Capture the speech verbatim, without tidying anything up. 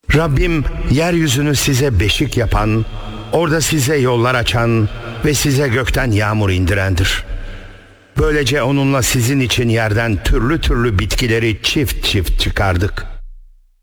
Rabbim yeryüzünü size beşik yapan, orada size yollar açan ve size gökten yağmur indirendir. Böylece onunla sizin için yerden türlü türlü bitkileri çift çift çıkardık.